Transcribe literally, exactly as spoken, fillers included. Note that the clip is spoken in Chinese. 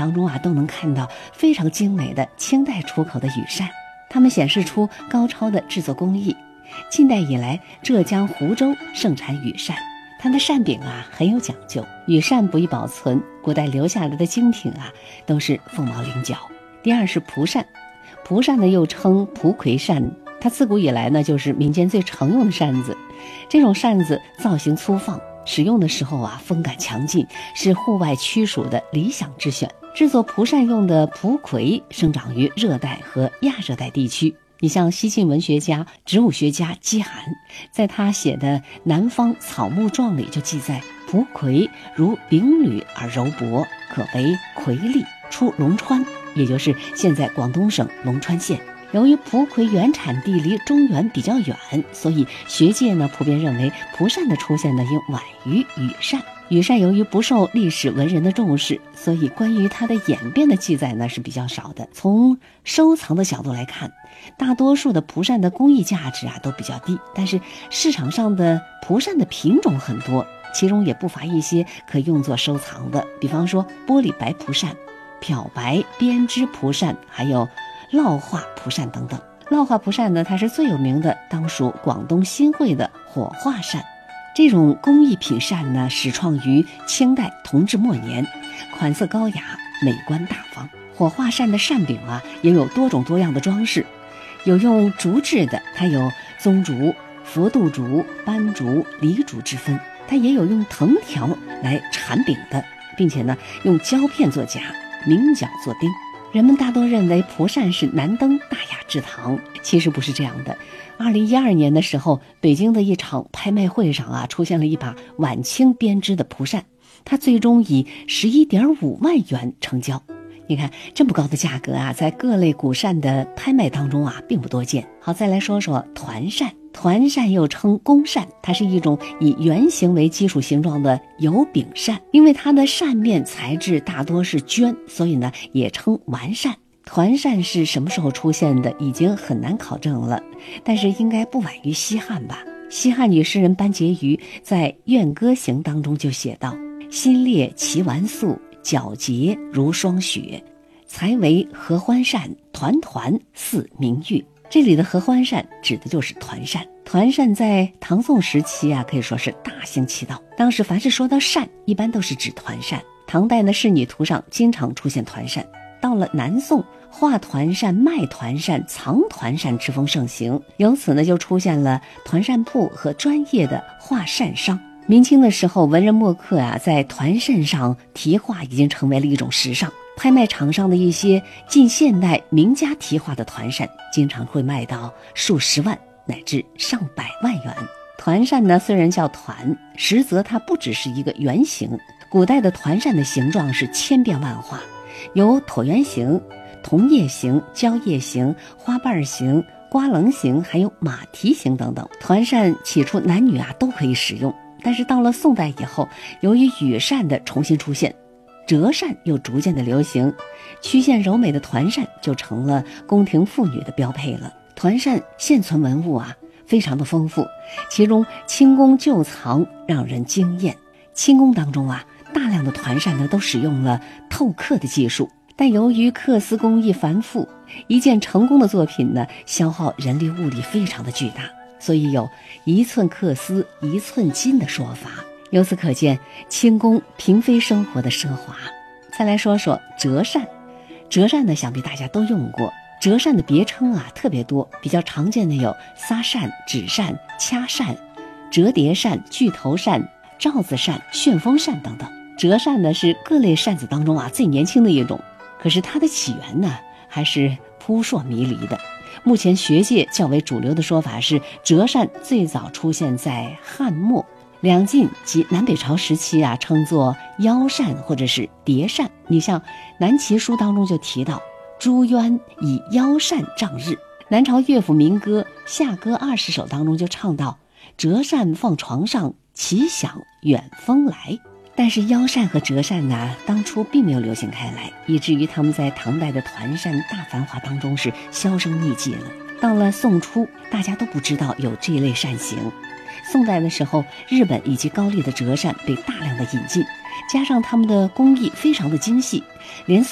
当中啊，都能看到非常精美的清代出口的羽扇，它们显示出高超的制作工艺。近代以来，浙江湖州盛产羽扇，它的扇柄啊很有讲究，羽扇不易保存，古代留下来的精品啊都是凤毛麟角。第二是蒲扇，蒲扇呢又称蒲葵扇，它自古以来呢就是民间最常用的扇子。这种扇子造型粗放，使用的时候啊风感强劲，是户外驱暑的理想之选。制作蒲扇用的蒲葵生长于热带和亚热带地区。你像西晋文学家、植物学家姬涵，在他写的《南方草木状》里就记载，蒲葵如秉缕而柔薄，可为葵粒，出龙川，也就是现在广东省龙川县。由于蒲葵原产地离中原比较远，所以学界呢普遍认为蒲扇的出现呢应晚于羽扇。羽扇由于不受历史文人的重视，所以关于它的演变的记载呢是比较少的。从收藏的角度来看，大多数的蒲扇的工艺价值啊都比较低，但是市场上的蒲扇的品种很多，其中也不乏一些可用作收藏的，比方说玻璃白蒲扇、漂白编织蒲扇，还有烙化蒲扇等等。烙化蒲扇呢，它是最有名的，当属广东新会的火化扇。这种工艺品扇呢，始创于清代同治末年，款色高雅，美观大方。火化扇的扇柄啊，也有多种多样的装饰，有用竹制的，它有棕竹、佛度竹、斑竹、梨竹之分；它也有用藤条来缠柄的，并且呢，用胶片做夹，明角做钉。人们大多认为蒲扇是难登大雅之堂，其实不是这样的。二零一二年的时候，北京的一场拍卖会上啊，出现了一把晚清编织的蒲扇，它最终以十一点五万元成交。你看这么高的价格啊，在各类古扇的拍卖当中啊，并不多见。好，再来说说团扇。团扇又称弓扇，它是一种以圆形为基础形状的油柄扇，因为它的扇面材质大多是绢，所以呢也称丸扇。团扇是什么时候出现的，已经很难考证了，但是应该不晚于西汉吧。西汉女诗人班婕妤在《怨歌行》当中就写道：心裂其丸素，皎洁如霜雪，才为合欢扇，团团似明月。这里的合欢扇指的就是团扇。团扇在唐宋时期啊，可以说是大行其道。当时凡是说到扇，一般都是指团扇。唐代的仕女图上经常出现团扇。到了南宋，画团扇、卖团扇、藏团扇之风盛行，由此呢就出现了团扇铺和专业的画扇商。明清的时候，文人墨客啊，在团扇上题画已经成为了一种时尚。拍卖场上的一些近现代名家题画的团扇，经常会卖到数十万乃至上百万元。团扇呢，虽然叫团，实则它不只是一个圆形。古代的团扇的形状是千变万化，有椭圆形、桐叶形、蕉叶形、花瓣形、瓜棱形，还有马蹄形等等。团扇起初男女啊都可以使用，但是到了宋代以后，由于羽扇的重新出现，折扇又逐渐的流行，曲线柔美的团扇就成了宫廷妇女的标配了。团扇现存文物啊非常的丰富，其中清宫旧藏让人惊艳。清宫当中啊，大量的团扇呢都使用了透刻的技术，但由于刻丝工艺繁复，一件成功的作品呢消耗人力物力非常的巨大，所以有一寸刻丝一寸金的说法。由此可见清宫嫔妃生活的奢华。再来说说折扇。折扇呢想必大家都用过，折扇的别称啊特别多，比较常见的有撒扇、纸扇、掐扇、折叠扇、巨头扇、罩子扇、旋风扇等等。折扇呢是各类扇子当中啊最年轻的一种，可是它的起源呢还是扑朔迷离的。目前学界较为主流的说法是，折扇最早出现在汉末，两晋及南北朝时期啊，称作腰扇或者是叠扇。你像南齐书当中就提到，朱渊以腰扇仗日。南朝乐府民歌《夏歌二十首》当中就唱到，折扇放床上，齐响远风来。但是腰扇和折扇呢，当初并没有流行开来，以至于他们在唐代的团扇大繁华当中是销声匿迹了。到了宋初，大家都不知道有这一类扇形。宋代的时候，日本以及高丽的折扇被大量的引进，加上他们的工艺非常的精细，连